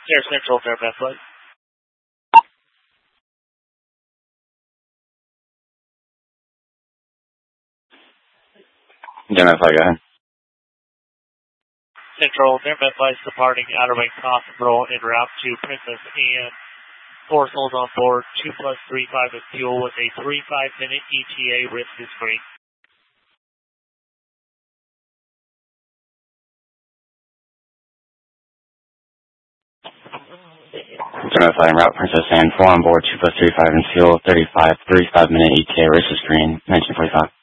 Air Central, Fairfax Flight. Gemini Flight, go ahead. Central, Fairfax Flight departing Outer Banks Hospital en route to Princess Anne. 4 souls on board, 2 plus 3.5 of fuel with a 3-5-minute ETA risk is free. Gemini Flight en route, Princess Anne, 4 on board, 2 plus 3.5 in fuel, 35-minute ETA, risk is green, 1945.